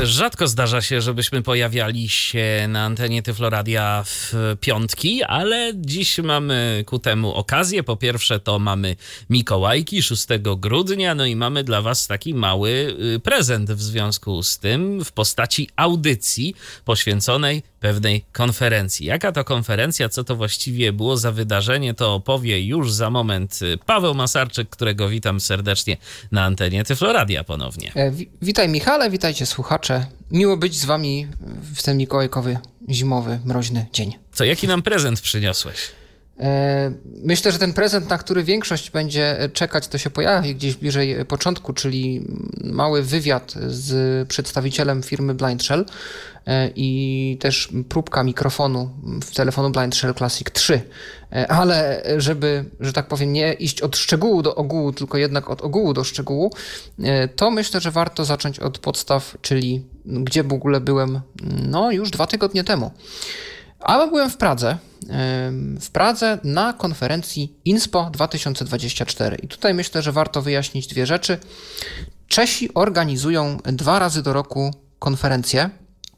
Rzadko zdarza się, żebyśmy pojawiali się na antenie Tyfloradia w piątki, ale dziś mamy ku temu okazję. Po pierwsze to mamy Mikołajki 6 grudnia, no i mamy dla was taki mały prezent w związku z tym w postaci audycji poświęconej pewnej konferencji. Jaka to konferencja, co to właściwie było za wydarzenie, to opowie już za moment Paweł Masarczyk, którego witam serdecznie na antenie Tyfloradia ponownie. Witaj Michale, witajcie słuchacze. Miło być z wami w ten mikołajkowy, zimowy, mroźny dzień. Co, jaki nam prezent przyniosłeś? Myślę, że ten prezent, na który większość będzie czekać, to się pojawi gdzieś bliżej początku, czyli mały wywiad z przedstawicielem firmy Blind Shell i też próbka mikrofonu w telefonu Blind Shell Classic 3. Ale żeby, że tak powiem, nie iść od szczegółu do ogółu, tylko jednak od ogółu do szczegółu, to myślę, że warto zacząć od podstaw, czyli gdzie w ogóle byłem już 2 tygodnie temu. Ale byłem w Pradze na konferencji INSPO 2024 i tutaj myślę, że warto wyjaśnić 2 rzeczy. Czesi organizują 2 razy do roku konferencje.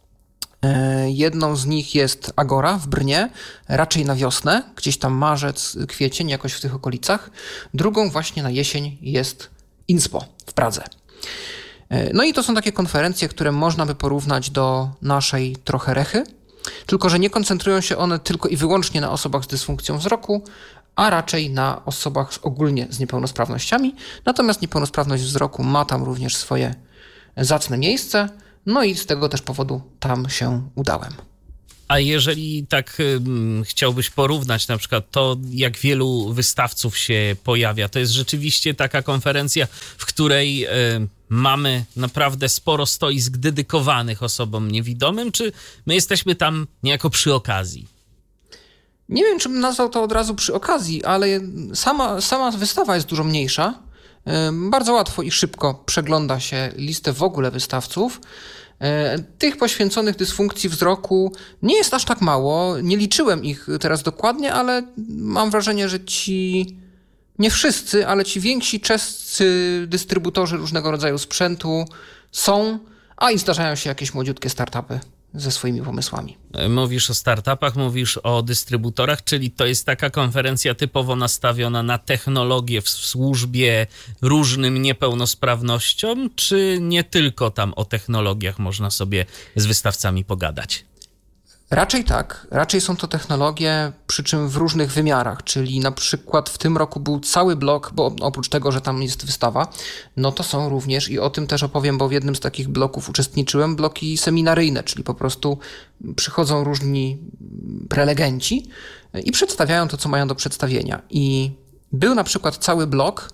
Jedną z nich jest Agora w Brnie, raczej na wiosnę, gdzieś tam marzec, kwiecień, jakoś w tych okolicach. Drugą właśnie na jesień jest INSPO w Pradze. No i to są takie konferencje, które można by porównać do naszej trochę Rechy, tylko że nie koncentrują się one tylko i wyłącznie na osobach z dysfunkcją wzroku, a raczej na osobach ogólnie z niepełnosprawnościami. Natomiast niepełnosprawność wzroku ma tam również swoje zacne miejsce, no i z tego też powodu tam się udałem. A jeżeli tak chciałbyś porównać na przykład to, jak wielu wystawców się pojawia, to jest rzeczywiście taka konferencja, w której mamy naprawdę sporo stoisk dedykowanych osobom niewidomym, czy my jesteśmy tam niejako przy okazji? Nie wiem, czy bym nazwał to od razu przy okazji, ale sama wystawa jest dużo mniejsza. Bardzo łatwo i szybko przegląda się listę w ogóle wystawców. Tych poświęconych dysfunkcji wzroku nie jest aż tak mało. Nie liczyłem ich teraz dokładnie, ale mam wrażenie, że nie wszyscy, ale ci więksi czescy dystrybutorzy różnego rodzaju sprzętu są, a i zdarzają się jakieś młodziutkie startupy ze swoimi pomysłami. Mówisz o startupach, mówisz o dystrybutorach, czyli to jest taka konferencja typowo nastawiona na technologię w służbie różnym niepełnosprawnościom, czy nie tylko tam o technologiach można sobie z wystawcami pogadać? Raczej tak. Raczej są to technologie, przy czym w różnych wymiarach, czyli na przykład w tym roku był cały blok, bo oprócz tego, że tam jest wystawa, no to są również, i o tym też opowiem, bo w jednym z takich bloków uczestniczyłem, bloki seminaryjne, czyli po prostu przychodzą różni prelegenci i przedstawiają to, co mają do przedstawienia. I był na przykład cały blok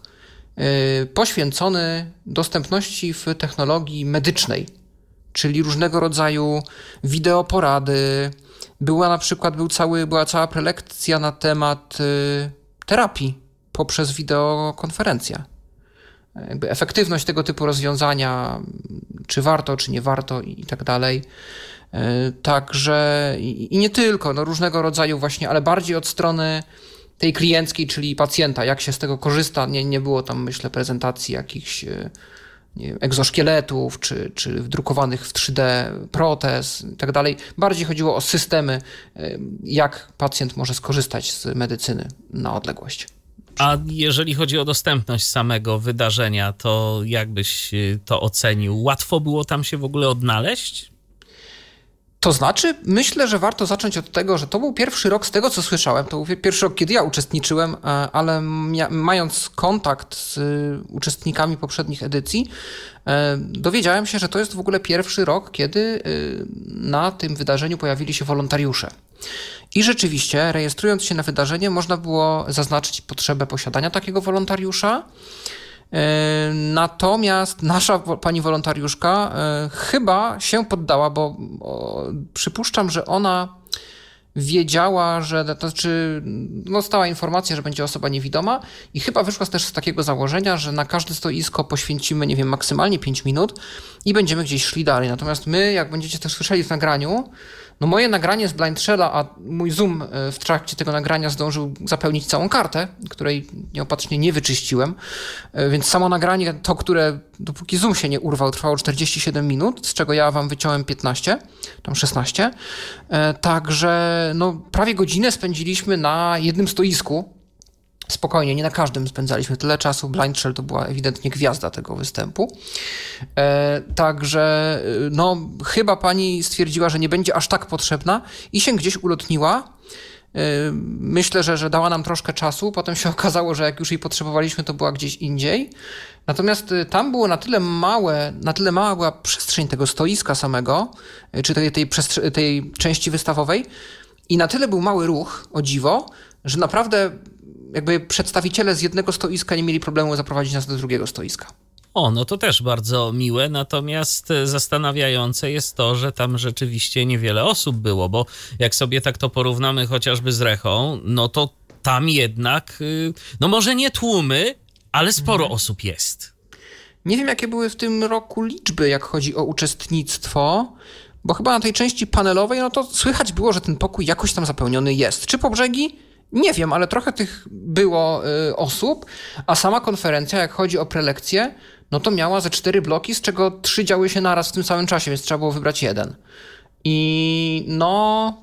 poświęcony dostępności w technologii medycznej, czyli różnego rodzaju wideoporady. Była cała prelekcja na temat terapii poprzez wideokonferencję. Jakby efektywność tego typu rozwiązania, czy warto, czy nie warto i tak dalej. Także i nie tylko, różnego rodzaju właśnie, ale bardziej od strony tej klienckiej, czyli pacjenta, jak się z tego korzysta. Nie było tam, myślę, prezentacji jakichś egzoszkieletów, czy wdrukowanych w 3D protez i tak dalej. Bardziej chodziło o systemy, jak pacjent może skorzystać z medycyny na odległość. A jeżeli chodzi o dostępność samego wydarzenia, to jak byś to ocenił? Łatwo było tam się w ogóle odnaleźć? To znaczy, myślę, że warto zacząć od tego, że to był pierwszy rok, z tego co słyszałem, to był pierwszy rok, kiedy ja uczestniczyłem, ale mając kontakt z uczestnikami poprzednich edycji, dowiedziałem się, że to jest w ogóle pierwszy rok, kiedy na tym wydarzeniu pojawili się wolontariusze. I rzeczywiście, rejestrując się na wydarzenie, można było zaznaczyć potrzebę posiadania takiego wolontariusza. Natomiast nasza pani wolontariuszka chyba się poddała, bo przypuszczam, że ona wiedziała, że dostała informację, że będzie osoba niewidoma i chyba wyszła też z takiego założenia, że na każde stoisko poświęcimy, nie wiem, maksymalnie 5 minut i będziemy gdzieś szli dalej. Natomiast my, jak będziecie też słyszeli w nagraniu, no moje nagranie z Blind Shella, a mój Zoom w trakcie tego nagrania zdążył zapełnić całą kartę, której nieopatrznie nie wyczyściłem, więc samo nagranie, to które dopóki Zoom się nie urwał, trwało 47 minut, z czego ja wam wyciąłem 15, tam 16, także no prawie godzinę spędziliśmy na jednym stoisku. Spokojnie, nie na każdym spędzaliśmy tyle czasu. Blind Shell to była ewidentnie gwiazda tego występu. Także no, chyba pani stwierdziła, że nie będzie aż tak potrzebna i się gdzieś ulotniła. Myślę, że dała nam troszkę czasu. Potem się okazało, że jak już jej potrzebowaliśmy, to była gdzieś indziej. Natomiast tam było na tyle mała była przestrzeń tego stoiska samego, czy tej części wystawowej i na tyle był mały ruch, o dziwo, że naprawdę jakby przedstawiciele z jednego stoiska nie mieli problemu zaprowadzić nas do drugiego stoiska. O, no to też bardzo miłe, natomiast zastanawiające jest to, że tam rzeczywiście niewiele osób było, bo jak sobie tak to porównamy chociażby z Rechą, no to tam jednak, no może nie tłumy, ale sporo osób jest. Nie wiem, jakie były w tym roku liczby, jak chodzi o uczestnictwo, bo chyba na tej części panelowej, no to słychać było, że ten pokój jakoś tam zapełniony jest. Czy po brzegi? Nie wiem, ale trochę tych było osób, a sama konferencja, jak chodzi o prelekcje, no to miała ze 4 bloki, z czego 3 działy się naraz w tym samym czasie, więc trzeba było wybrać jeden. I no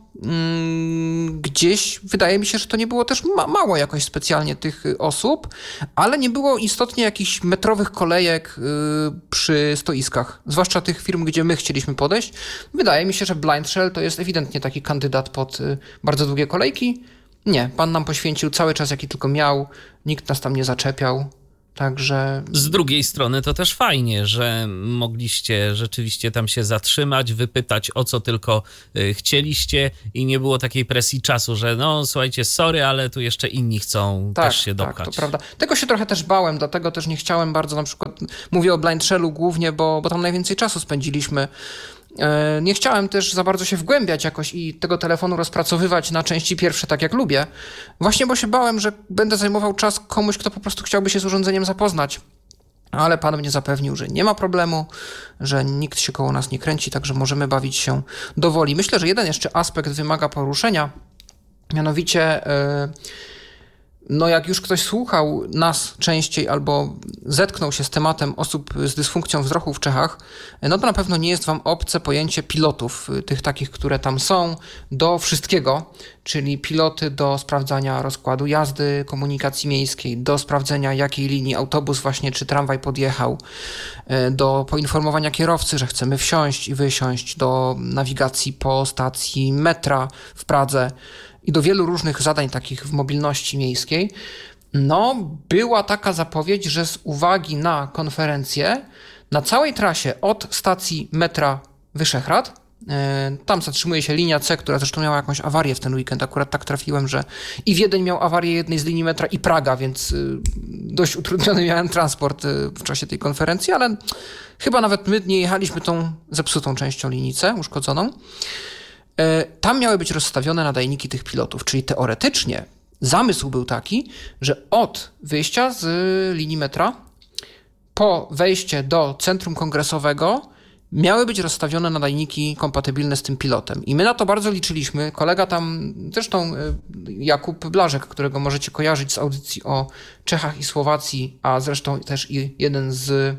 gdzieś wydaje mi się, że to nie było też mało jakoś specjalnie tych osób, ale nie było istotnie jakichś metrowych kolejek przy stoiskach, zwłaszcza tych firm, gdzie my chcieliśmy podejść. Wydaje mi się, że Blind Shell to jest ewidentnie taki kandydat pod bardzo długie kolejki. Nie, pan nam poświęcił cały czas, jaki tylko miał, nikt nas tam nie zaczepiał, także... Z drugiej strony to też fajnie, że mogliście rzeczywiście tam się zatrzymać, wypytać o co tylko chcieliście i nie było takiej presji czasu, że no słuchajcie, sorry, ale tu jeszcze inni chcą też się dopchać. Tak, to prawda. Tego się trochę też bałem, dlatego też nie chciałem bardzo na przykład, mówię o Blind Shellu głównie, bo tam najwięcej czasu spędziliśmy. Nie chciałem też za bardzo się wgłębiać jakoś i tego telefonu rozpracowywać na części pierwsze tak jak lubię. Właśnie bo się bałem, że będę zajmował czas komuś, kto po prostu chciałby się z urządzeniem zapoznać. Ale pan mnie zapewnił, że nie ma problemu, że nikt się koło nas nie kręci, także możemy bawić się do woli. Myślę, że jeden jeszcze aspekt wymaga poruszenia, mianowicie... No jak już ktoś słuchał nas częściej albo zetknął się z tematem osób z dysfunkcją wzroku w Czechach, no to na pewno nie jest wam obce pojęcie pilotów, tych takich, które tam są, do wszystkiego, czyli piloty do sprawdzania rozkładu jazdy, komunikacji miejskiej, do sprawdzenia jakiej linii autobus właśnie czy tramwaj podjechał, do poinformowania kierowcy, że chcemy wsiąść i wysiąść, do nawigacji po stacji metra w Pradze, i do wielu różnych zadań takich w mobilności miejskiej, no była taka zapowiedź, że z uwagi na konferencję na całej trasie od stacji metra Wyszehrad, tam zatrzymuje się linia C, która zresztą miała jakąś awarię w ten weekend, akurat tak trafiłem, że i Wiedeń miał awarię jednej z linii metra i Praga, więc dość utrudniony miałem transport w czasie tej konferencji, ale chyba nawet my nie jechaliśmy tą zepsutą częścią linii C, uszkodzoną. Tam miały być rozstawione nadajniki tych pilotów, czyli teoretycznie zamysł był taki, że od wyjścia z linii metra po wejście do centrum kongresowego miały być rozstawione nadajniki kompatybilne z tym pilotem. I my na to bardzo liczyliśmy. Kolega tam, zresztą Jakub Błażek, którego możecie kojarzyć z audycji o Czechach i Słowacji, a zresztą też i jeden z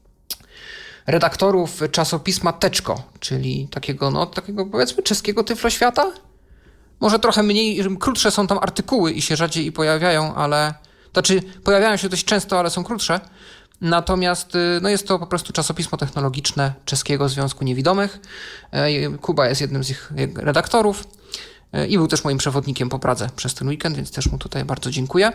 redaktorów czasopisma Teczko, czyli takiego powiedzmy czeskiego tyfloświata. Może trochę mniej, krótsze są tam artykuły i się rzadziej pojawiają, ale... Znaczy pojawiają się dość często, ale są krótsze. Natomiast no jest to po prostu czasopismo technologiczne Czeskiego Związku Niewidomych. Kuba jest jednym z ich redaktorów i był też moim przewodnikiem po Pradze przez ten weekend, więc też mu tutaj bardzo dziękuję.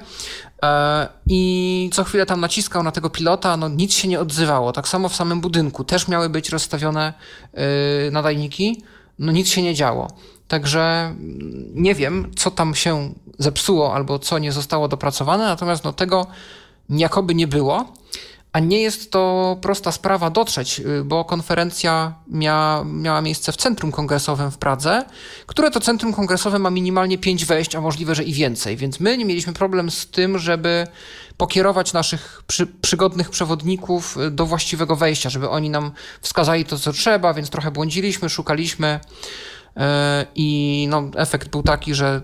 I co chwilę tam naciskał na tego pilota, no nic się nie odzywało. Tak samo w samym budynku też miały być rozstawione nadajniki, no nic się nie działo. Także nie wiem, co tam się zepsuło albo co nie zostało dopracowane, natomiast no tego jakoby nie było. A nie jest to prosta sprawa dotrzeć, bo konferencja miała miejsce w Centrum Kongresowym w Pradze, które to Centrum Kongresowe ma minimalnie 5 wejść, a możliwe, że i więcej. Więc my nie mieliśmy problem z tym, żeby pokierować naszych przygodnych przewodników do właściwego wejścia, żeby oni nam wskazali to, co trzeba, więc trochę błądziliśmy, szukaliśmy. i no, efekt był taki, że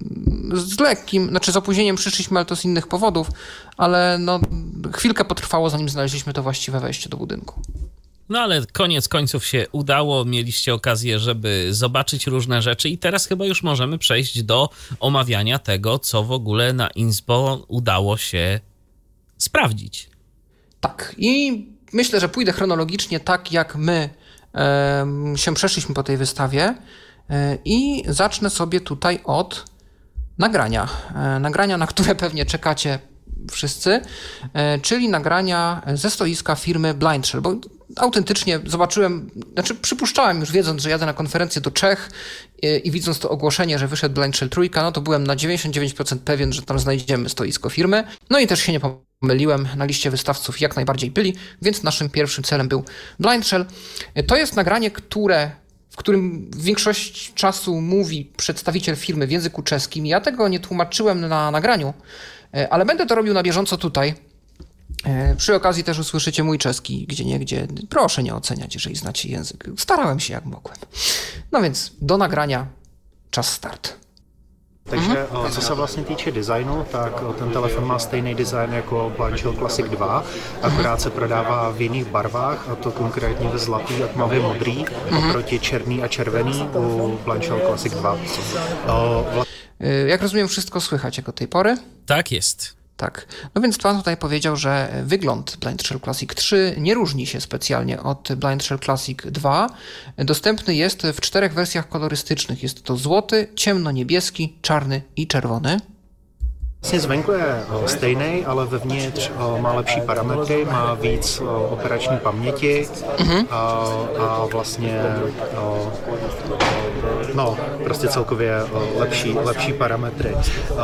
z opóźnieniem przyszliśmy, ale to z innych powodów, ale no, chwilkę potrwało, zanim znaleźliśmy to właściwe wejście do budynku. No ale koniec końców się udało, mieliście okazję, żeby zobaczyć różne rzeczy i teraz chyba już możemy przejść do omawiania tego, co w ogóle na Inspo udało się sprawdzić. Tak, i myślę, że pójdę chronologicznie tak, jak my się przeszliśmy po tej wystawie i zacznę sobie tutaj od nagrania. Nagrania, na które pewnie czekacie wszyscy, czyli nagrania ze stoiska firmy Blind Shell, bo autentycznie przypuszczałem już, wiedząc, że jadę na konferencję do Czech i widząc to ogłoszenie, że wyszedł Blind Shell 3, no to byłem na 99% pewien, że tam znajdziemy stoisko firmy. No i też się nie pomyliłem, na liście wystawców jak najbardziej byli, więc naszym pierwszym celem był Blind Shell. To jest nagranie, w którym większość czasu mówi przedstawiciel firmy w języku czeskim. Ja tego nie tłumaczyłem na nagraniu, ale będę to robił na bieżąco tutaj. Przy okazji też usłyszycie mój czeski gdzieniegdzie. Proszę nie oceniać, jeżeli znacie język. Starałem się jak mogłem. No więc do nagrania, czas start. Takže co se vlastně týče designu, tak ten telefon má stejný design jako Blind Shell Classic 2, akorát se prodává v jiných barvách, a to konkrétně ve zlatý a tmavě modrý, oproti černý a červený u Blind Shell Classic 2. Jak rozumiem, wszystko słychać jak od tej pory? Tak jest. Tak. No więc pan tutaj powiedział, że wygląd Blind Shell Classic 3 nie różni się specjalnie od Blind Shell Classic 2. Dostępny jest w 4 wersjach kolorystycznych. Jest to złoty, ciemno-niebieski, czarny i czerwony. Vlastně zvenku je stejný, ale vevnitř má lepší parametry, má víc operační paměti a vlastně prostě celkově lepší parametry.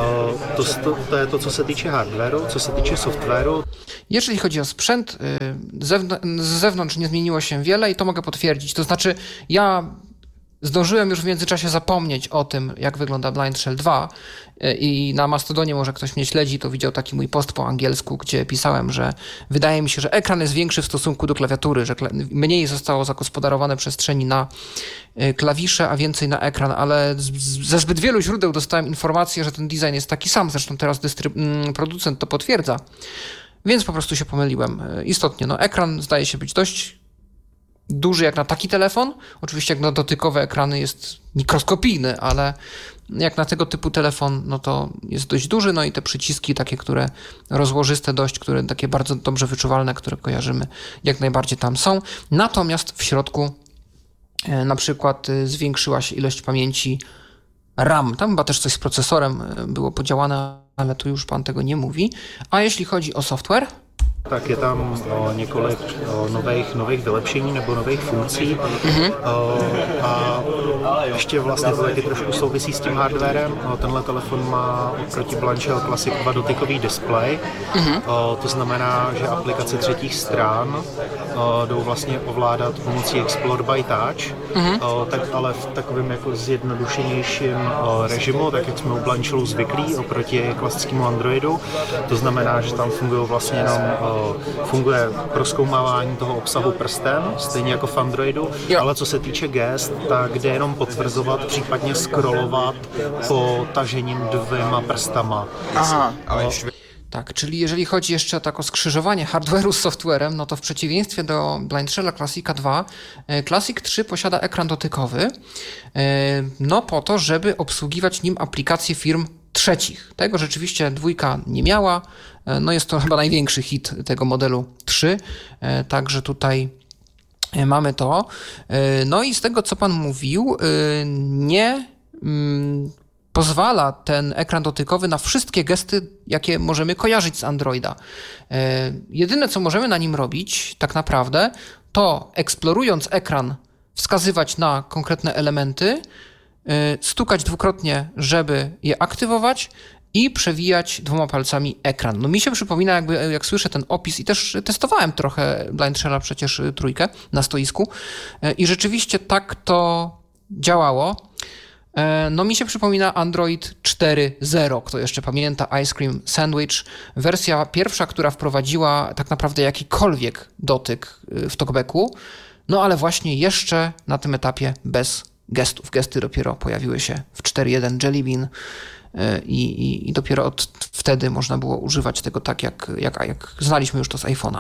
To je to, co se týče hardwareu, co se týče softwaru. Jeżeli chodzi o sprzęt, z zewnątrz nie zmieniło się wiele i to mogę potwierdzić. To znaczy ja zdążyłem już w międzyczasie zapomnieć o tym, jak wygląda Blind Shell 2 i na Mastodonie, może ktoś mnie śledzi, to widział taki mój post po angielsku, gdzie pisałem, że wydaje mi się, że ekran jest większy w stosunku do klawiatury, że mniej zostało zagospodarowane przestrzeni na klawisze, a więcej na ekran, ale ze zbyt wielu źródeł dostałem informację, że ten design jest taki sam, zresztą teraz producent to potwierdza, więc po prostu się pomyliłem. Istotnie, ekran zdaje się być dość duży jak na taki telefon. Oczywiście jak na dotykowe ekrany jest mikroskopijny, ale jak na tego typu telefon, no to jest dość duży, no i te przyciski takie, które rozłożyste dość, które takie bardzo dobrze wyczuwalne, które kojarzymy, jak najbardziej tam są. Natomiast w środku na przykład zwiększyła się ilość pamięci RAM. Tam chyba też coś z procesorem było podziałane, ale tu już pan tego nie mówi. A jeśli chodzi o software, tak je tam několik nových vylepšení nebo nových funkcí a ještě vlastně to taky trošku souvisí s tím hardwarem. Tenhle telefon má oproti Blind Shell Classic 2 dotykový displej, to znamená, že aplikace třetích stran jdou vlastně ovládat pomocí Explore by Touch, tak ale v takovém jako zjednodušenějším režimu, tak jak jsme u Blind Shellu zvyklí oproti klasickému Androidu. To znamená, že tam fungují vlastně jenom funguje prozkoumávání toho obsahu prstem, stejně jako v Androidu, ale co se týče gest, tak jde jenom potvrzovat, případně scrollovat po tažením 2 prstama. Aha, tak, czyli jeżeli chodzi jeszcze o skrzyżowanie hardware'u z software'em, no to w przeciwieństwie do Blind Shella Classica 2, Classic 3 posiada ekran dotykowy, no po to, żeby obsługiwać nim aplikacje firm trzecich. Tego rzeczywiście 2 nie miała, no jest to chyba największy hit tego modelu 3, także tutaj mamy to. No i z tego, co pan mówił, nie pozwala ten ekran dotykowy na wszystkie gesty, jakie możemy kojarzyć z Androida. Jedyne, co możemy na nim robić tak naprawdę, to eksplorując ekran, wskazywać na konkretne elementy, stukać dwukrotnie, żeby je aktywować i przewijać 2 palcami ekran. No mi się przypomina, jak słyszę ten opis i też testowałem trochę Blind Shella przecież 3 na stoisku i rzeczywiście tak to działało. No mi się przypomina Android 4.0, kto jeszcze pamięta, Ice Cream Sandwich, wersja pierwsza, która wprowadziła tak naprawdę jakikolwiek dotyk w talkbacku, no ale właśnie jeszcze na tym etapie bez gestów. Gesty dopiero pojawiły się w 4.1 Jelly Bean i dopiero od wtedy można było używać tego tak, jak znaliśmy już to z iPhone'a.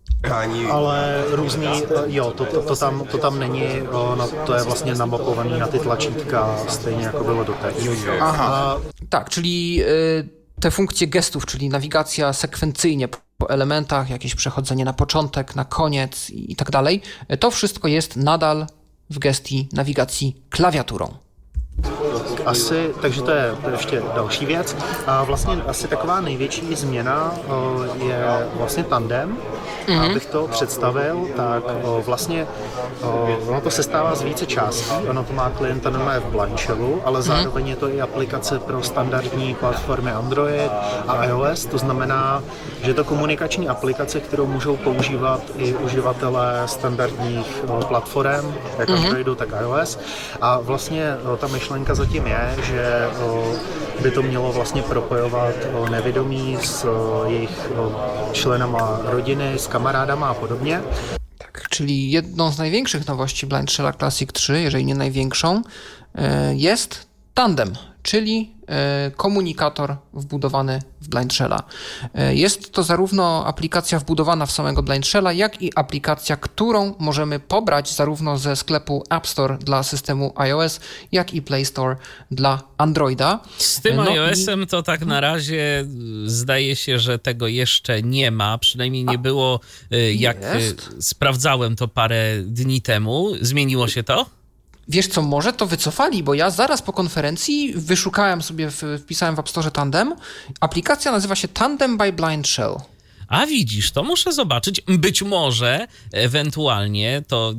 Ale různý, jo, to tam není, to je vlastně namapované na ty tlačítka, stejně jako bylo doteď. Aha, tak, czyli te funkcje gestów, czyli nawigacja sekwencyjnie po elementach, jakieś przechodzenie na początek, na koniec i tak dalej, to wszystko jest nadal v gestii navigací klaviaturou. Takže to je ještě další věc. A vlastně asi taková největší změna je vlastně tandem. Abych to představil, tak vlastně ono to sestává z více částí. Ono to má klienta normálně v Blanchelu, ale zároveň je to i aplikace pro standardní platformy Android a iOS. To znamená, že je to komunikační aplikace, kterou můžou používat i uživatelé standardních platform, jak Androidu, tak iOS. A vlastně ta myšlenka zatím je, že by to mělo vlastně propojovat nevědomí s jejich členama rodiny, s kamarádama a podobně. Tak, czyli jedną z największych nowości Blind Shella Classic 3, jeżeli nie największą, jest tandem, czyli komunikator wbudowany w Blind Shella. Jest to zarówno aplikacja wbudowana w samego Blind Shella, jak i aplikacja, którą możemy pobrać zarówno ze sklepu App Store dla systemu iOS, jak i Play Store dla Androida. Z tym iOS-em to tak na razie zdaje się, że tego jeszcze nie ma. Przynajmniej nie było, jak sprawdzałem to parę dni temu. Zmieniło się to? Wiesz co, może to wycofali, bo ja zaraz po konferencji wyszukałem sobie, wpisałem w App Store Tandem. Aplikacja nazywa się Tandem by Blind Shell. A widzisz, to muszę zobaczyć. Być może ewentualnie to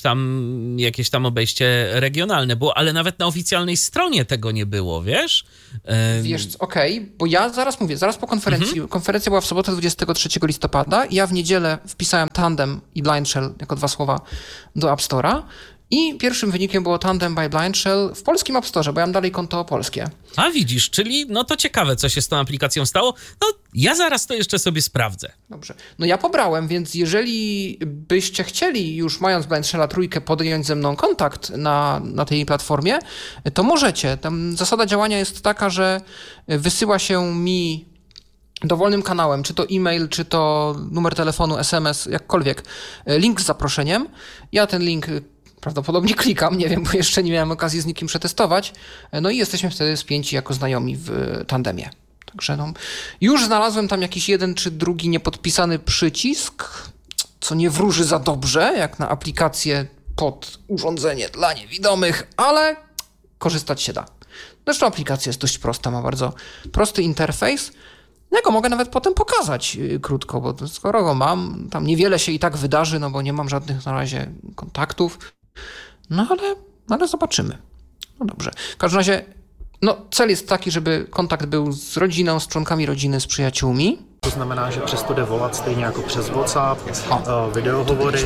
jakieś tam obejście regionalne było, ale nawet na oficjalnej stronie tego nie było, wiesz? Wiesz, okej, bo ja zaraz po konferencji, konferencja była w sobotę 23 listopada i ja w niedzielę wpisałem Tandem i Blind Shell jako 2 słowa do App Store'a. I pierwszym wynikiem było Tandem by Blind Shell w polskim App Store, bo ja mam dalej konto polskie. A widzisz, czyli no to ciekawe, co się z tą aplikacją stało. No ja zaraz to jeszcze sobie sprawdzę. Dobrze. No ja pobrałem, więc jeżeli byście chcieli już mając Blind Shella 3 podjąć ze mną kontakt na tej platformie, to możecie. Tam zasada działania jest taka, że wysyła się mi dowolnym kanałem, czy to e-mail, czy to numer telefonu, SMS, jakkolwiek, link z zaproszeniem. Ja ten link prawdopodobnie klikam, nie wiem, bo jeszcze nie miałem okazji z nikim przetestować. No i jesteśmy wtedy spięci jako znajomi w tandemie. Także no, już znalazłem tam jakiś jeden czy drugi niepodpisany przycisk, co nie wróży za dobrze, jak na aplikację pod urządzenie dla niewidomych, ale korzystać się da. Zresztą aplikacja jest dość prosta, ma bardzo prosty interfejs. Ja go mogę nawet potem pokazać krótko, bo skoro go mam, tam niewiele się i tak wydarzy, no bo nie mam żadnych na razie kontaktów. No ale zobaczymy. No dobrze. W każdym razie, no cel jest taki, żeby kontakt był z rodziną, z członkami rodziny, z przyjaciółmi. To znamená, že přesto jde volat stejně jako přes WhatsApp, videohovory,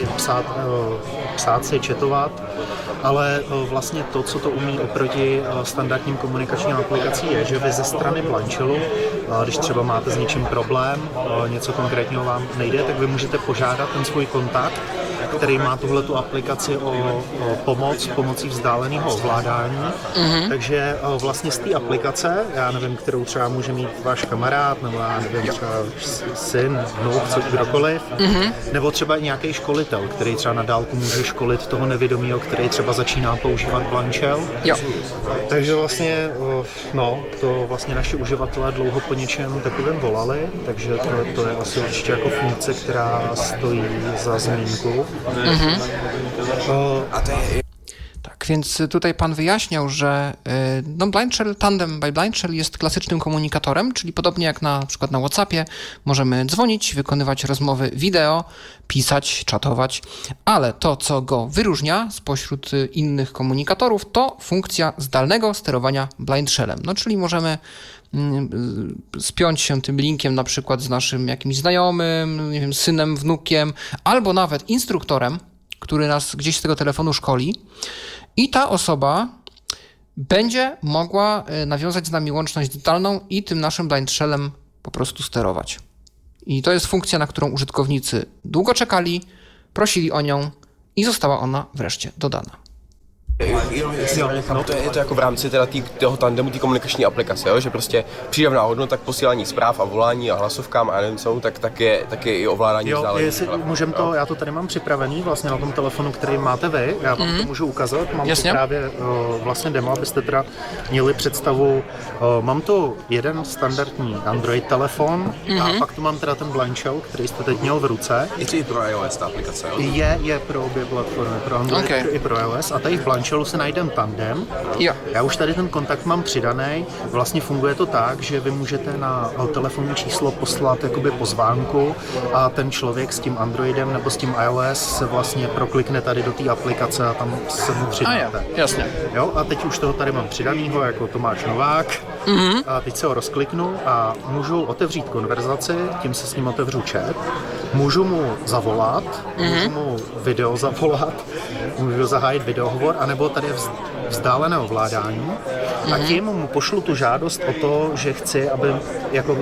psát si, chatovat, ale vlastně to, co to umí oproti standardním komunikačním aplikacím, je, že vy ze strany Blanchelu, když třeba máte s něčím problém, něco konkrétního vám nejde, tak vy můžete požádat ten svůj kontakt, který má tuhletu aplikaci o pomoc pomocí vzdáleného ovládání. Takže vlastně z té aplikace, já nevím, kterou třeba může mít váš kamarád, nebo já nevím, třeba syn, vnuk, kdokoliv, nebo třeba i nějaký školitel, který třeba na dálku může školit toho nevědomího, který třeba začíná používat Blind Shell. Jo. Takže vlastně, no, to vlastně naši uživatelé dlouho po něčem takovém volali, takže to je asi určitě jako funkce, která stojí za zmínku. Tak, więc tutaj pan wyjaśniał, że no Blind Shell, Tandem by Blind Shell jest klasycznym komunikatorem, czyli podobnie jak na przykład na WhatsAppie możemy dzwonić, wykonywać rozmowy wideo, pisać, czatować, ale to, co go wyróżnia spośród innych komunikatorów, to funkcja zdalnego sterowania Blind Shellem. No, czyli możemy spiąć się tym linkiem na przykład z naszym jakimś znajomym, nie wiem, synem, wnukiem, albo nawet instruktorem, który nas gdzieś z tego telefonu szkoli i ta osoba będzie mogła nawiązać z nami łączność zdalną i tym naszym Blind Shellem po prostu sterować. I to jest funkcja, na którą użytkownicy długo czekali, prosili o nią i została ona wreszcie dodana. To je to jako v rámci teda toho tandemu, té komunikační aplikace, jo? Že prostě přídavná hodnota k posílání zpráv a volání a hlasovkám a nevím co, tak je i ovládání vzdálených. Můžem to, já to tady mám připravený vlastně na tom telefonu, který máte vy, já vám to můžu ukázat, mám to právě vlastně demo, abyste teda měli představu, mám to jeden standardní Android telefon a pak tu mám teda ten Blind Shell, který jste teď měl v ruce. Je to i pro iOS ta aplikace, jo? Je pro obě platformy, pro Android i pro iOS a tady v Blind Shellu se najde tandem. Jo. Já už tady ten kontakt mám přidaný, vlastně funguje to tak, že vy můžete na telefonní číslo poslat jakoby pozvánku a ten člověk s tím Androidem nebo s tím iOS se vlastně proklikne tady do té aplikace a tam se mu přidáte. Jasně. Jo, a teď už toho tady mám přidanýho jako Tomáš Novák. A teď se ho rozkliknu a můžu otevřít konverzaci, tím se s ním otevřu chat. Můžu mu zavolat, můžu mu video zavolat, můžu zahájit videohovor, anebo tady je vzdálené ovládání. A tím mu pošlu tu žádost o to, že chci, aby jako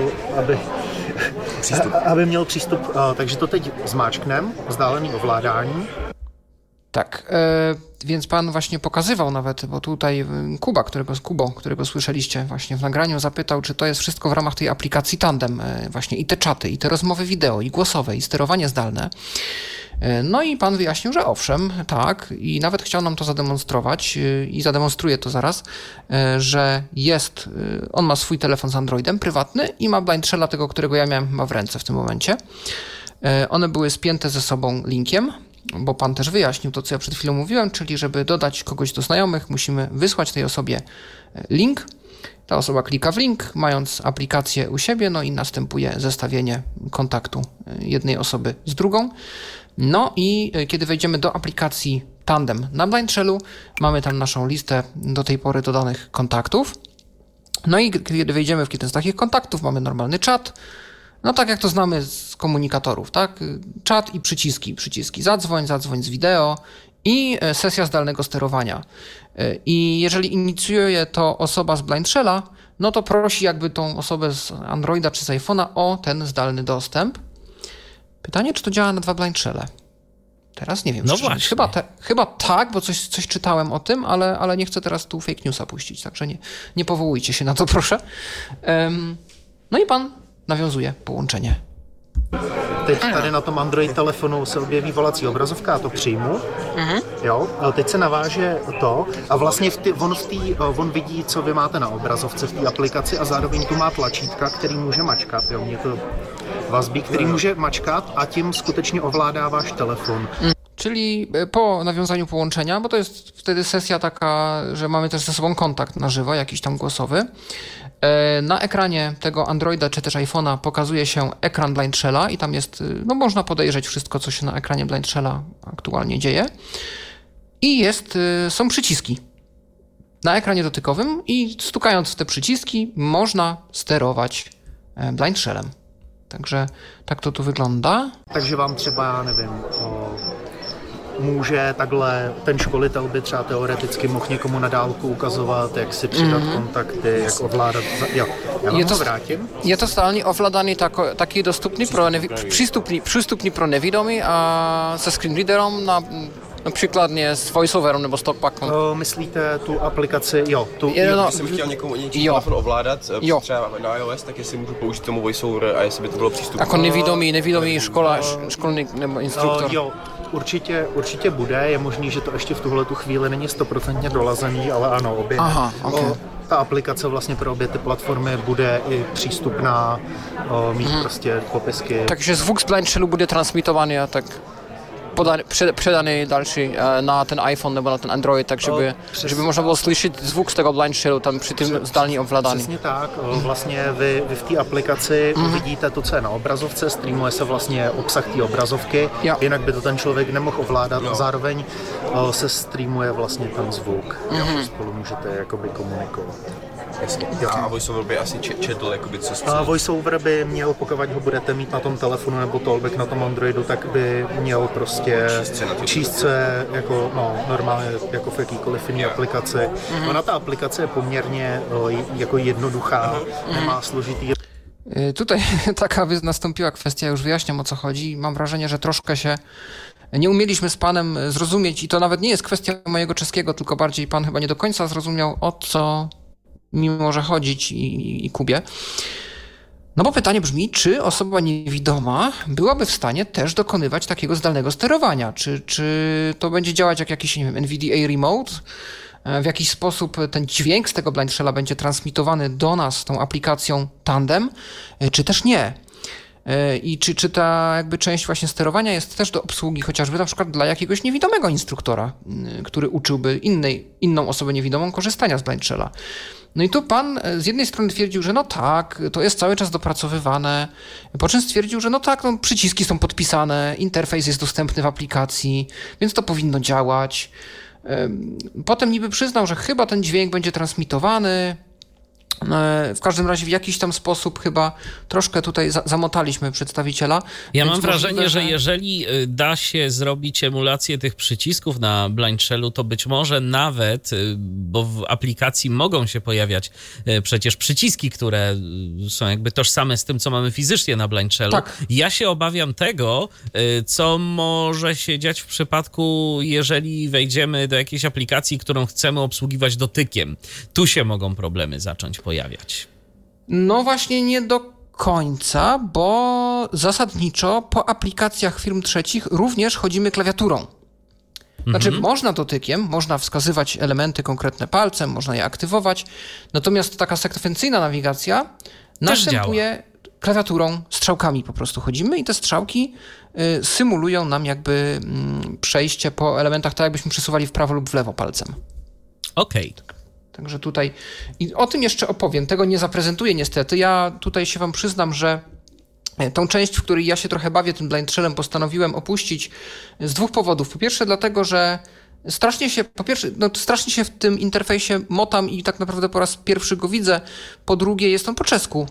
měl přístup. Takže to teď zmáčknem, vzdálený ovládání. Tak, więc pan właśnie pokazywał nawet, bo tutaj Kubo, którego słyszeliście właśnie w nagraniu, zapytał, czy to jest wszystko w ramach tej aplikacji Tandem, właśnie i te czaty, i te rozmowy wideo, i głosowe, i sterowanie zdalne. No i pan wyjaśnił, że owszem, tak, i nawet chciał nam to zademonstrować i zademonstruję to zaraz, że on ma swój telefon z Androidem prywatny i ma Blind Shella tego, którego ja miałem chyba w ręce w tym momencie. One były spięte ze sobą linkiem, bo pan też wyjaśnił to, co ja przed chwilą mówiłem, czyli żeby dodać kogoś do znajomych, musimy wysłać tej osobie link. Ta osoba klika w link, mając aplikację u siebie, no i następuje zestawienie kontaktu jednej osoby z drugą. No i kiedy wejdziemy do aplikacji Tandem na Blind Shellu, mamy tam naszą listę do tej pory dodanych kontaktów. No i kiedy wejdziemy w jeden z takich kontaktów, mamy normalny czat, no tak jak to znamy z komunikatorów, tak? Czat i przyciski. Zadzwoń z wideo i sesja zdalnego sterowania. I jeżeli inicjuje to osoba z Blind Shella, no to prosi jakby tą osobę z Androida czy z iPhone'a o ten zdalny dostęp. Pytanie, czy to działa na 2 Blind Shelle? Teraz nie wiem. No właśnie. Chyba tak, bo coś czytałem o tym, ale nie chcę teraz tu fake newsa puścić, także nie powołujcie się na to, proszę. No i pan nawiązuje połączenie. Teď tady na tom Android telefonu se objeví volací obrazovka, já to přijmu. Jo, a teď se naváže to a vlastně on vidí, co vy máte na obrazovce v té aplikaci a zároveň tu má tlačítka, který může mačkat. Jo, mě to vazbí, který může mačkat a tím skutečně ovládá váš telefon. Czyli po nawiązaniu połączenia, bo to jest wtedy sesja taka, że mamy też ze sobą kontakt na żywo, jakiś tam głosowy. Na ekranie tego Androida czy też iPhone'a pokazuje się ekran Blind Shella i tam jest, no można podejrzeć wszystko, co się na ekranie Blind Shella aktualnie dzieje. I są przyciski na ekranie dotykowym i stukając w te przyciski można sterować Blind Shellem. Także tak to tu wygląda. Takže vám třeba, já nevím, může takhle, ten školitel by třeba teoreticky mohl někomu na dálku ukazovat, jak si přidat kontakty, jak ovládat. Jo, já vám to vrátím. Je to stálně ovládaný taky přístupný pro nevidomí a se screenreaderom napříkladně s voiceoverem nebo s talkbackem. Myslíte tu aplikaci, jo. Když jsem chtěl něčí telefon ovládat, třeba na iOS, tak jestli můžu použít tomu voiceover a jestli by to bylo přístupné. Jako nevidomý školník nebo instruktor. Jo. Určitě bude, je možný, že to ještě v tuhletu chvíli není 100% dolazený, ale ano, ta aplikace vlastně pro obě ty platformy bude i přístupná, mít prostě popisky. Takže zvuk z Blind Shellu bude transmitovaný a tak předaný další na ten iPhone nebo na ten Android, tak żeby można było slyšet zvuk z tego Blind Shellu tam při tím zdalní ovládání. Přesně tak, vlastně vy v té aplikaci uvidíte to, co je na obrazovce, streamuje se vlastně obsah té obrazovky, jinak by to ten člověk nemohl ovládat a zároveň se streamuje vlastně ten zvuk. Spolu můžete jakoby komunikovat. Jasně. A voiceover by asi četl, jakoby co jste... Voiceover by měl, pokud ho budete mít na tom telefonu nebo talkback na tom Androidu, tak by měl prostě číst se jako, normálně jako v jakýkoliv jiný aplikaci. Ona ta aplikace je poměrně jako jednoduchá, nemá složitý. Tutaj taka nastąpiła kwestia, już wyjaśniam, o co chodzi. Mam wrażenie, że troszkę się Nie umieliśmy z panem zrozumieć, i to nawet nie jest kwestia mojego czeskiego, tylko bardziej pan chyba nie do końca zrozumiał, o co mi może chodzić i Kubie. No bo pytanie brzmi, czy osoba niewidoma byłaby w stanie też dokonywać takiego zdalnego sterowania? Czy to będzie działać jak jakiś, nie wiem, NVDA Remote? W jakiś sposób ten dźwięk z tego Blind Shella będzie transmitowany do nas tą aplikacją Tandem, czy też nie? I czy ta jakby część właśnie sterowania jest też do obsługi chociażby na przykład dla jakiegoś niewidomego instruktora, który uczyłby inną osobę niewidomą korzystania z Blind Shella. No i tu pan z jednej strony twierdził, że no tak, to jest cały czas dopracowywane, po czym stwierdził, że no tak, no przyciski są podpisane, interfejs jest dostępny w aplikacji, więc to powinno działać. Potem niby przyznał, że chyba ten dźwięk będzie transmitowany. W każdym razie w jakiś tam sposób chyba troszkę tutaj zamotaliśmy przedstawiciela. Ja mam wrażenie, że jeżeli da się zrobić emulację tych przycisków na Blind Shellu, to być może nawet, bo w aplikacji mogą się pojawiać przecież przyciski, które są jakby tożsame z tym, co mamy fizycznie na Blind Shellu. Tak. Ja się obawiam tego, co może się dziać w przypadku, jeżeli wejdziemy do jakiejś aplikacji, którą chcemy obsługiwać dotykiem. Tu się mogą problemy zacząć pojawiać. No właśnie nie do końca, bo zasadniczo po aplikacjach firm trzecich również chodzimy klawiaturą. Znaczy można dotykiem, można wskazywać elementy konkretne palcem, można je aktywować, natomiast taka sekwencyjna nawigacja następuje klawiaturą, strzałkami po prostu chodzimy i te strzałki symulują nam jakby przejście po elementach, tak jakbyśmy przesuwali w prawo lub w lewo palcem. Okej. Także tutaj i o tym jeszcze opowiem. Tego nie zaprezentuję niestety. Ja tutaj się wam przyznam, że tą część, w której ja się trochę bawię tym Blind Shellem, postanowiłem opuścić z dwóch powodów. Po pierwsze dlatego, że strasznie się w tym interfejsie motam i tak naprawdę po raz pierwszy go widzę. Po drugie jest on po czesku.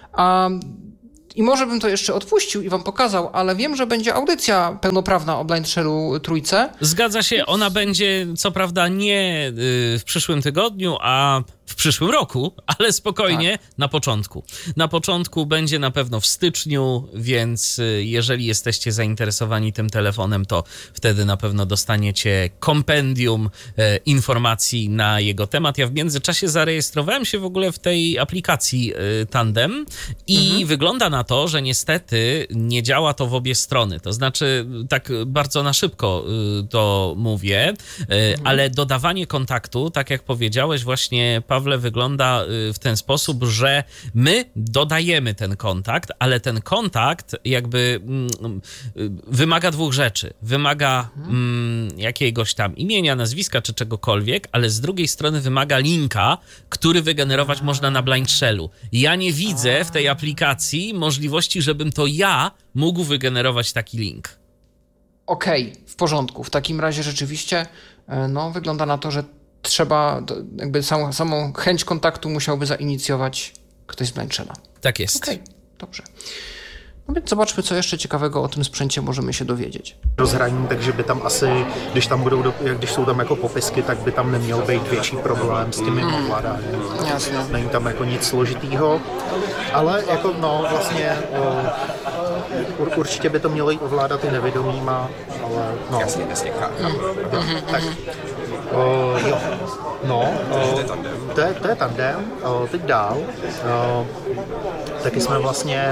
I może bym to jeszcze odpuścił i wam pokazał, ale wiem, że będzie audycja pełnoprawna o Blind Shellu trójce. Zgadza się, ona będzie co prawda nie w przyszłym tygodniu, a w przyszłym roku, ale spokojnie na początku. Na początku będzie na pewno w styczniu, więc jeżeli jesteście zainteresowani tym telefonem, to wtedy na pewno dostaniecie kompendium informacji na jego temat. Ja w międzyczasie zarejestrowałem się w ogóle w tej aplikacji Tandem i wygląda na to, że niestety nie działa to w obie strony. To znaczy, tak bardzo na szybko to mówię, ale dodawanie kontaktu, tak jak powiedziałeś właśnie, Pawle, wygląda w ten sposób, że my dodajemy ten kontakt, ale ten kontakt jakby wymaga dwóch rzeczy. Wymaga jakiegoś tam imienia, nazwiska czy czegokolwiek, ale z drugiej strony wymaga linka, który wygenerować można na Blind Shellu. Ja nie widzę w tej aplikacji możliwości, żebym to ja mógł wygenerować taki link. Okej, w porządku. W takim razie rzeczywiście wygląda na to, że trzeba, jakby samą chęć kontaktu musiałby zainicjować ktoś z Blind Shella. Tak jest. Okej, dobrze. No więc zobaczmy, co ještě ciekawego o tym sprzęcie możemy się dowiedzieć. Rozhraní, takže by tam asi, když jsou tam jako popisky, tak by tam neměl být větší problém s tím ovládáním. Jasně. Není tam jako nic složitýho, ale jako vlastně určitě by to mělo jít ovládat i nevědomýma, ale no. Jasně, Tak. Jo. To je Tandem. Teď dál. Taky jsme vlastně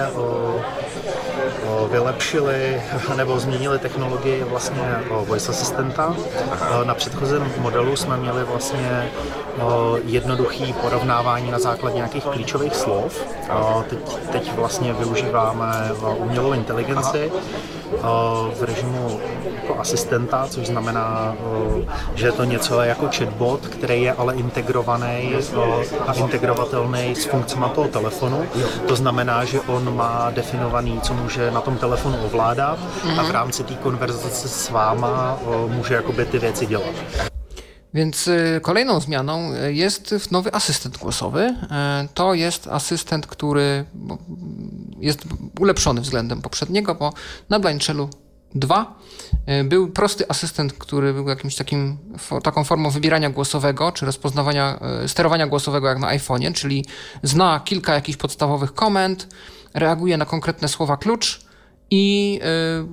vylepšili nebo změnili technologii vlastně voice asistenta. Na předchozím modelu jsme měli vlastně jednoduchý porovnávání na základě nějakých klíčových slov. Teď vlastně využíváme umělou inteligenci v režimu jako asistenta, což znamená, že je to něco jako chatbot, který je ale integrovaný a integrovatelný s funkcemi toho telefonu. To znamená, že on má definovaný, co může na tom telefonu ovládat a v rámci té konverzace s váma může jakoby ty věci dělat. Więc kolejną zmianą jest nowy asystent głosowy. To jest asystent, który jest ulepszony względem poprzedniego, bo na Blind Shellu 2 był prosty asystent, który był jakimś taką formą wybierania głosowego, czy rozpoznawania, sterowania głosowego jak na iPhone'ie, czyli zna kilka jakichś podstawowych komend, reaguje na konkretne słowa klucz i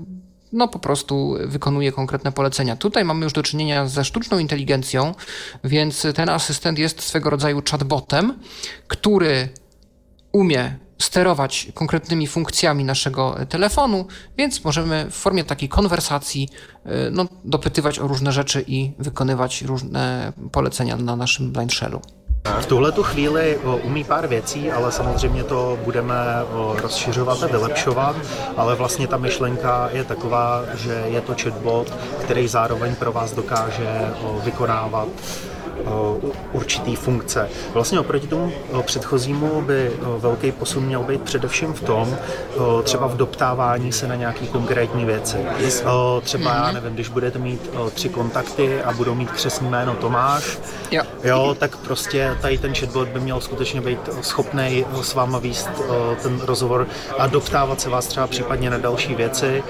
no po prostu wykonuje konkretne polecenia. Tutaj mamy już do czynienia ze sztuczną inteligencją, więc ten asystent jest swego rodzaju chatbotem, który umie sterować konkretnymi funkcjami naszego telefonu, więc możemy w formie takiej konwersacji dopytywać o różne rzeczy i wykonywać różne polecenia na naszym Blind Shellu. V tuhletu chvíli umí pár věcí, ale samozřejmě to budeme rozšiřovat a vylepšovat, ale vlastně ta myšlenka je taková, že je to chatbot, který zároveň pro vás dokáže vykonávat určitý funkce. Vlastně oproti tomu předchozímu by velký posun měl být především v tom, třeba v doptávání se na nějaké konkrétní věci. Třeba, já nevím, když budete mít 3 kontakty a budou mít křestní jméno Tomáš, jo, tak prostě tady ten chatbot by měl skutečně být schopný s váma vést ten rozhovor a doptávat se vás třeba případně na další věci.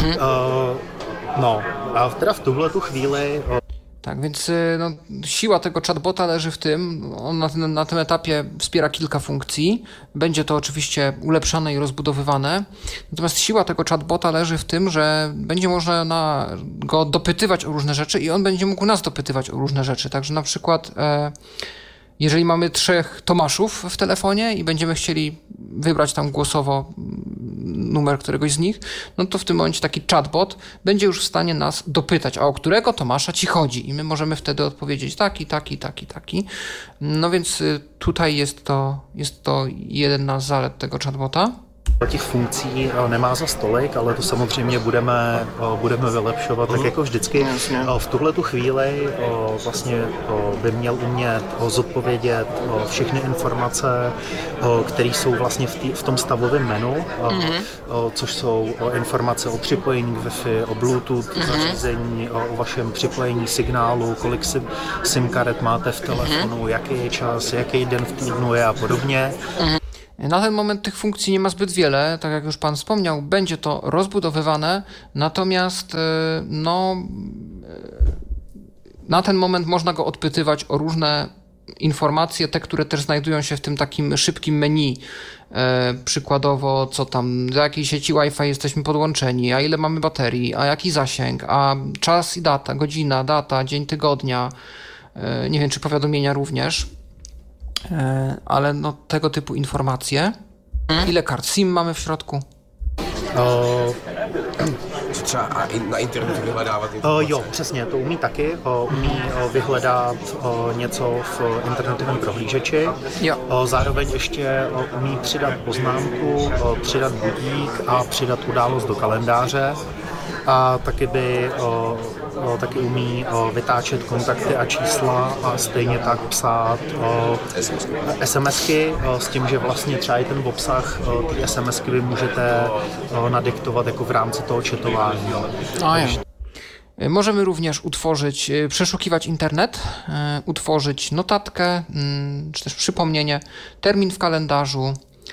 No, a teda v tuhletu chvíli... Tak, więc siła tego chatbota leży w tym, on na tym etapie wspiera kilka funkcji, będzie to oczywiście ulepszane i rozbudowywane, natomiast siła tego chatbota leży w tym, że będzie można go dopytywać o różne rzeczy i on będzie mógł nas dopytywać o różne rzeczy, także na przykład jeżeli mamy 3 Tomaszów w telefonie i będziemy chcieli wybrać tam głosowo numer któregoś z nich, no to w tym momencie taki chatbot będzie już w stanie nas dopytać, a o którego Tomasza ci chodzi? I my możemy wtedy odpowiedzieć taki. No więc tutaj jest to jedna z zalet tego chatbota. Těch funkcí nemá za stolik, ale to samozřejmě budeme vylepšovat, tak jako vždycky. V tuhletu chvíli vlastně by měl umět zodpovědět všechny informace, které jsou vlastně v tom stavovém menu, což jsou informace o připojení k Wi-Fi, o Bluetooth zařízení, o vašem připojení signálu, kolik SIM karet máte v telefonu, jaký je čas, jaký den v týdnu je a podobně. Na ten moment tych funkcji nie ma zbyt wiele, tak jak już Pan wspomniał, będzie to rozbudowywane, natomiast na ten moment można go odpytywać o różne informacje, te, które też znajdują się w tym takim szybkim menu. Przykładowo, co tam, do jakiej sieci Wi-Fi jesteśmy podłączeni, a ile mamy baterii, a jaki zasięg, a czas i data, godzina, data, dzień tygodnia, nie wiem, czy powiadomienia również. Ale tego typu informacje. Ile kart SIM mamy w środku? Třeba na internetu vyhledávat informace. Jo, přesně, to umí taky. Umí vyhledat něco v internetovém prohlížeči. Zároveň ještě umí přidat poznámku, přidat budík a přidat událost do kalendáře. A taky umí vytáčet kontakty a čísla a stejně tak psát SMSky s tím, že vlastně třeba i ten obsah ty SMSky vy můžete nadiktovat jako v rámci toho chatování. Możemy również przeszukiwać internet, utworzyć notatkę, czy też przypomnienie, termin w kalendarzu.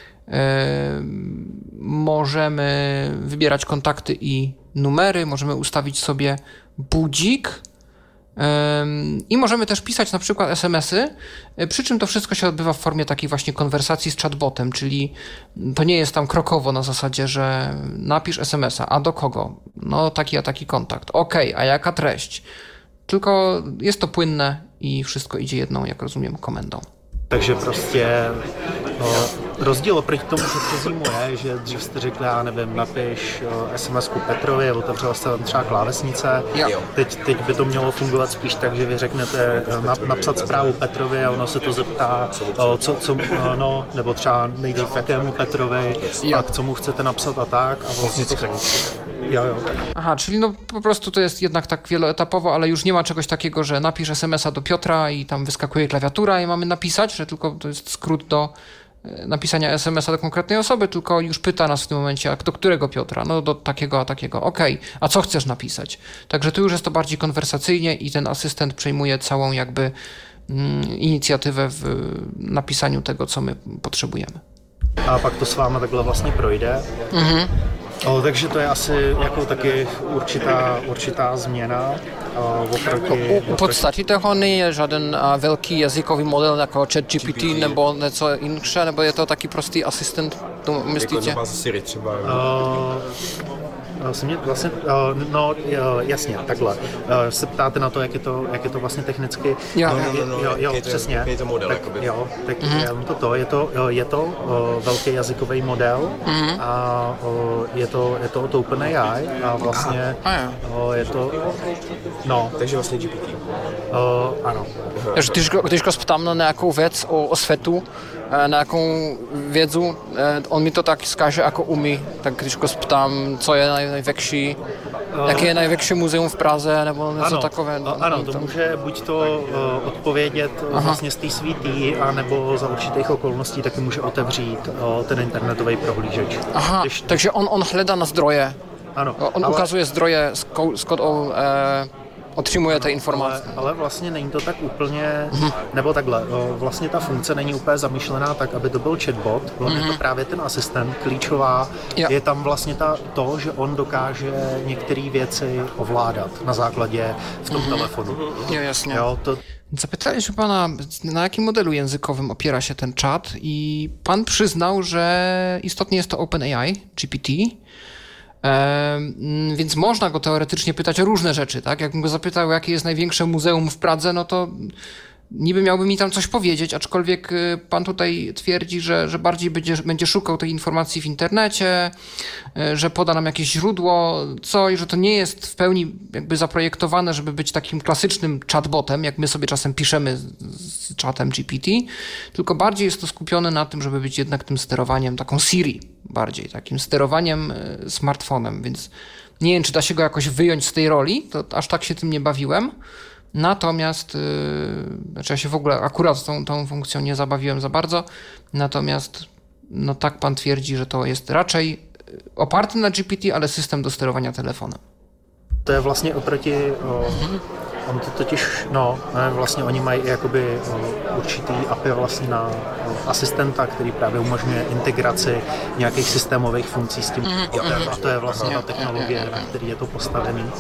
Możemy wybierać kontakty i numery, możemy ustawić sobie budzik i możemy też pisać na przykład SMS-y, przy czym to wszystko się odbywa w formie takiej właśnie konwersacji z chatbotem, czyli to nie jest tam krokowo na zasadzie, że napisz SMS-a, a do kogo? No taki a taki kontakt. Okej, a jaka treść? Tylko jest to płynne i wszystko idzie jedną, jak rozumiem, komendą. Takže prostě rozdíl oproti tomu předchozímu je, že dřív jste řekl, já nevím, napiš SMS-ku Petrovi, otevřela jste tam třeba klávesnice. Teď by to mělo fungovat spíš tak, že vy řeknete napsat zprávu Petrovi a ono se to zeptá, nebo třeba nejdřív jakému Petrovi, pak co mu chcete napsat a tak. A vlastně to Aha, czyli po prostu to jest jednak tak wieloetapowo, ale już nie ma czegoś takiego, że napisz SMS-a do Piotra i tam wyskakuje klawiatura i mamy napisać, że tylko to jest skrót do napisania SMS-a do konkretnej osoby, tylko już pyta nas w tym momencie, a do którego Piotra? No do takiego, a takiego. Okej, a co chcesz napisać? Także tu już jest to bardziej konwersacyjnie i ten asystent przejmuje całą jakby inicjatywę w napisaniu tego, co my potrzebujemy. A pak to s váma takhle vlastně projde. Takže to je asi jako taky určitá změna U podstaty toho nie jest żaden wielki językowy model jako ChatGPT nebo něco insze, nebo je to taki prosty asystent, myslíte? Jako Siri třeba. Vlastně, jasně, takhle. Se ptáte na to, jak je to vlastně technicky? Jo, přesně. Je to model, tak je to velký jazykový model a je to od OpenAI a vlastně je to, Takže vlastně GPT. Ano. Když ho ptám na nějakou věc o světu, na nějakou vědu, on mi to tak skáže, jako umí. Tak když ho ptám, co je největší, jaké je největší muzeum v Praze, nebo něco takové. Ano, to může buď to odpovědět vlastně z té svítý, anebo za určitých okolností taky může otevřít ten internetový prohlížeč. Takže on hledá na zdroje. Ano. On ukazuje zdroje, s kterou otrzymujete informace. Ale vlastně není to tak úplně, nebo takhle, vlastně ta funkce není úplně zamýšlená tak, aby to byl chatbot, je to právě ten asistent, klíčová je tam vlastně to, že on dokáže některé věci ovládat na základě v tom telefonu. Jo, jasně. To... Zapytaliśmy pana, na jakim modelu językowym opiera się ten czat i pan przyznał, że istotnie jest to OpenAI, GPT. Więc można go teoretycznie pytać o różne rzeczy, tak? Jakbym go zapytał, jakie jest największe muzeum w Pradze, no to niby miałby mi tam coś powiedzieć, aczkolwiek pan tutaj twierdzi, że bardziej będzie szukał tej informacji w internecie, że poda nam jakieś źródło, i że to nie jest w pełni jakby zaprojektowane, żeby być takim klasycznym chatbotem, jak my sobie czasem piszemy z czatem GPT, tylko bardziej jest to skupione na tym, żeby być jednak tym sterowaniem, taką Siri bardziej, takim sterowaniem smartfonem, więc nie wiem, czy da się go jakoś wyjąć z tej roli, to aż tak się tym nie bawiłem. Natomiast, ja się w ogóle akurat tą funkcją nie zabawiłem za bardzo, natomiast tak pan twierdzi, że to jest raczej oparty na GPT, ale system do sterowania telefonem. To je vlastně oproti, on to totiž, vlastně oni mají jakoby určitý API vlastně na asistenta, který právě umožňuje integraci nějakých systémových funkcí s tím. A to je vlastně ta technologie, na který je to postavený.